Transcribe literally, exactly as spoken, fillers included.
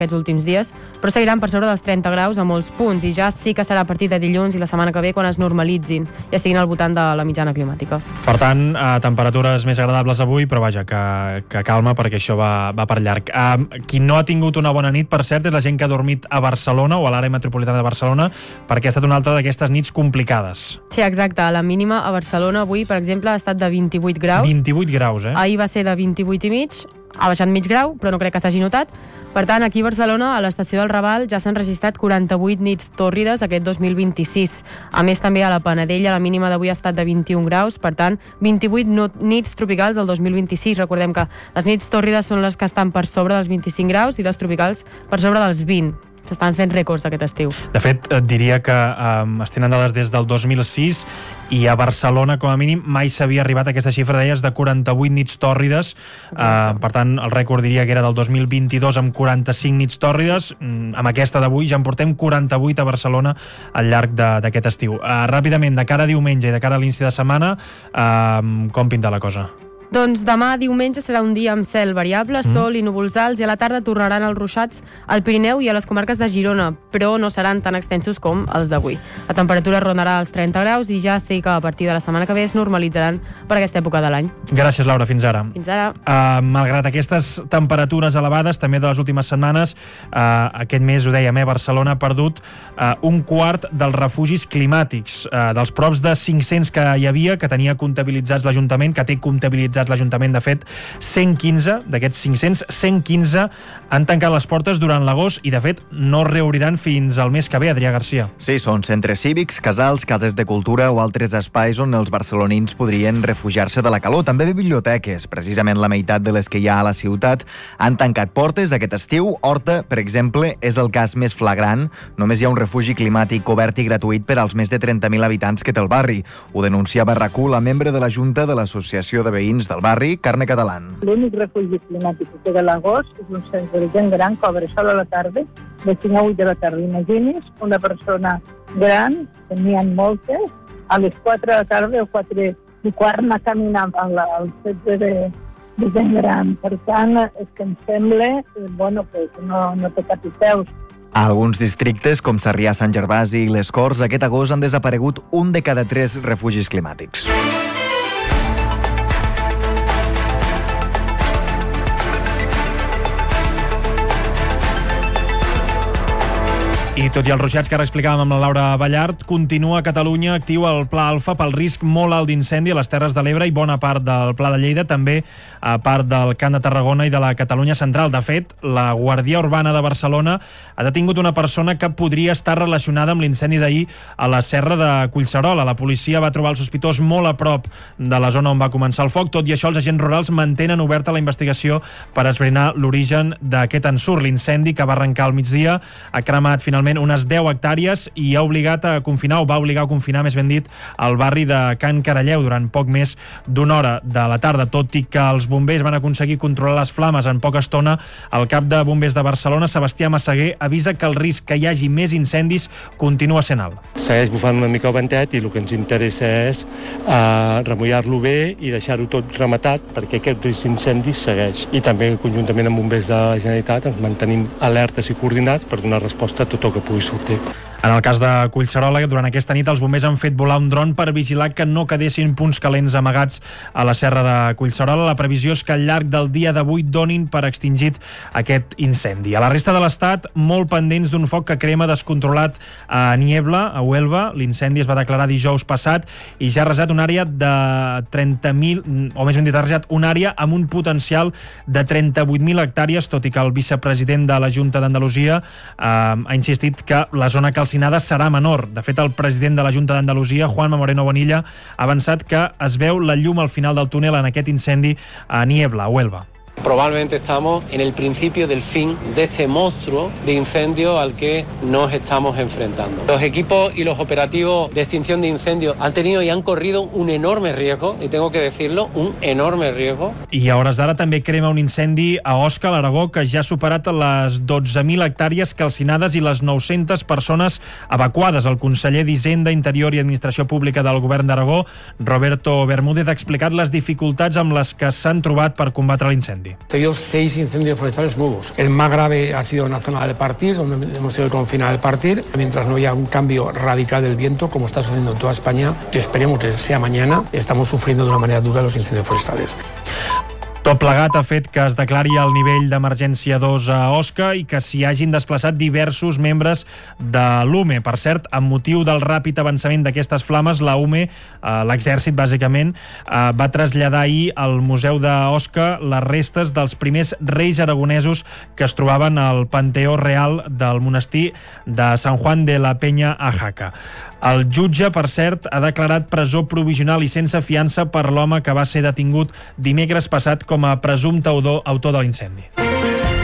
aquests últims dies, però seguiran per sobre dels trenta graus a molts punts i ja sí que serà a partir de dilluns i la setmana que ve quan es normalitzin i estiguin al voltant de la mitjana climàtica. Per tant, eh, temperatures més agradables avui, però vaja, que, que calma perquè això va, va per llarg. Eh, qui no ha tingut una bona nit, per cert, és la gent que ha dormit a Barcelona o a l'àrea metropolitana de Barcelona, perquè ha estat una altra d'aquestes nits complicades. Sí, exacte. La mínima a Barcelona avui, per exemple, ha estat de vint-i-vuit graus. vint-i-vuit graus, eh? Ahir va ser de vint-i-vuit i mig, ha baixat mig grau, però no crec que s'hagi notat. Per tant, aquí a Barcelona, a l'estació del Raval, ja s'han registrat quaranta-vuit nits tòrrides aquest dos mil vint-i-sis. A més, també a la Panadella, la mínima d'avui ha estat de vint-i-un graus, per tant, vint-i-vuit no, nits tropicals del dos mil vint-i-sis. Recordem que les nits tòrrides són les que estan per sobre dels vint-i-cinc graus i les tropicals per sobre dels vint. S'estan fent rècords aquest estiu. De fet, et diria que um, es tenen dades des del dos mil sis i a Barcelona, com a mínim, mai s'havia arribat a aquesta xifra, deies, de quaranta-vuit nits tòrrides. Uh, per tant, el rècord diria que era del dos mil vint-i-dos amb quaranta-cinc nits tòrrides. Mm, amb aquesta d'avui ja en portem quaranta-vuit a Barcelona al llarg d'aquest estiu. Uh, ràpidament, de cara a diumenge i de cara a l'inici de setmana, uh, com pinta la cosa? Doncs demà diumenge serà un dia amb cel variable, mm. sol i núvols alts, i a la tarda tornaran els ruixats al Pirineu i a les comarques de Girona, però no seran tan extensos com els d'avui. La temperatura rondarà els trenta graus i ja sé que a partir de la setmana que ve es normalitzaran per aquesta època de l'any. Gràcies, Laura. Fins ara. Fins ara. Uh, malgrat aquestes temperatures elevades, també de les últimes setmanes, uh, aquest mes, ho dèiem, eh, Barcelona ha perdut uh, un quart dels refugis climàtics, uh, dels props de cinc-cents que hi havia, que tenia comptabilitzats l'Ajuntament, que té comptabilitzats l'Ajuntament, de fet, cent quinze d'aquests cinc-cents, cent quinze han tancat les portes durant l'agost i, de fet, no reobriran fins al mes que ve. Adrià Garcia. Sí, són centres cívics, casals, cases de cultura o altres espais on els barcelonins podrien refugiar-se de la calor. També biblioteques. Precisament la meitat de les que hi ha a la ciutat han tancat portes aquest estiu. Horta, per exemple, és el cas més flagrant. Només hi ha un refugi climàtic obert i gratuït per als més de trenta mil habitants que té el barri. Ho denunciava RAC-u, la membre de la Junta de l'Associació de Veïns del barri, Carme Catalán. L'únic refugi climàtic que té de l'agost és un centre de gent gran que obre sol a la tarda, de cinc a vuit de la tarda. Imagini's una persona gran, que n'hi ha moltes, a les quatre de la tarda o quatre i quart anar caminant al centre de, de gent gran. Per tant, és que em sembla bueno, que no, no té cap i peus. A alguns districtes, com Sarrià, Sant Gervasi i les Corts, aquest agost han desaparegut un de cada tres refugis climàtics. I tot i els ruixats que ara explicàvem amb la Laura Ballart, continua a Catalunya actiu el Pla Alfa pel risc molt alt d'incendi a les Terres de l'Ebre i bona part del Pla de Lleida, també a part del Camp de Tarragona i de la Catalunya central. De fet, la Guàrdia Urbana de Barcelona ha detingut una persona que podria estar relacionada amb l'incendi d'ahir a la Serra de Collserola. La policia va trobar el sospitós molt a prop de la zona on va començar el foc. Tot i això, els agents rurals mantenen oberta la investigació per esbrinar l'origen d'aquest ensurt. L'incendi, que va arrencar al migdia, ha cremat finalment unes deu hectàrees i ha obligat a confinar, o va obligar a confinar, més ben dit, el barri de Can Caralleu durant poc més d'una hora de la tarda. Tot i que els bombers van aconseguir controlar les flames en poca estona, el cap de bombers de Barcelona, Sebastià Massaguer, avisa que el risc que hi hagi més incendis continua sent alt. Segueix bufant una mica el ventet i el que ens interessa és uh, remullar-lo bé i deixar-ho tot rematat perquè aquest risc d'incendis segueix. I també, conjuntament amb bombers de la Generalitat, ens mantenim alertes i coordinats per donar resposta a tot el que pugui sortir. En el cas de Collserola, durant aquesta nit els bombers han fet volar un dron per vigilar que no quedessin punts calents amagats a la serra de Collserola. La previsió és que al llarg del dia d'avui donin per extingit aquest incendi. A la resta de l'Estat, molt pendents d'un foc que crema descontrolat a Niebla, a Huelva. L'incendi es va declarar dijous passat i ja ha arrasat una àrea de trenta mil, o més ben dit, ha arrasat una àrea amb un potencial de trenta-vuit mil hectàrees, tot i que el vicepresident de la Junta d'Andalusia eh, ha insistit que la zona calcinada serà menor. De fet, el president de la Junta d'Andalusia, Juanma Moreno Bonilla, ha avançat que es veu la llum al final del túnel en aquest incendi a Niebla, a Huelva. Probablemente estamos en el principio del fin de este monstruo de incendio al que nos estamos enfrentando. Los equipos y los operativos de extinción de incendios han tenido y han corrido un enorme riesgo, y tengo que decirlo, un enorme riesgo. I a hores d'ara també crema un incendi a Osca, a l'Aragó, que ja ha superat les dotze mil hectàrees calcinades i les nou-centes persones evacuades. El conseller d'Hisenda, Interior i Administració Pública del Govern d'Aragó, Roberto Bermúdez, ha explicat les dificultats amb les que s'han trobat per combatre l'incendi. l'incendi. Ha tenido seis incendios forestales nuevos. El más grave ha sido en la zona del Partir, donde hemos tenido que confinar el Partir. Mientras no haya un cambio radical del viento, como está sucediendo en toda España, que esperemos que sea mañana, estamos sufriendo de una manera dura los incendios forestales. Tot plegat ha fet que es declari el nivell d'emergència dos a Osca i que s'hi hagin desplaçat diversos membres de l'U M E. Per cert, amb motiu del ràpid avançament d'aquestes flames, la U M E, eh, l'exèrcit bàsicament, eh, va traslladar ahir al Museu d'Osca les restes dels primers reis aragonesos que es trobaven al Panteó Real del monestir de Sant Juan de la Peña a Jaca. El jutge, per cert, ha declarat presó provisional i sense fiança per l'home que va ser detingut dimecres passat com a presumpte autor de l'incendi.